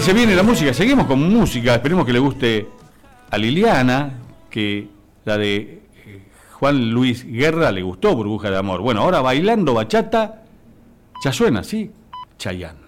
se viene la música, seguimos con música, esperemos que le guste a Liliana, que la de Juan Luis Guerra le gustó, Burbuja de Amor. Bueno, ahora bailando bachata, ya suena, ¿sí? Chayanne.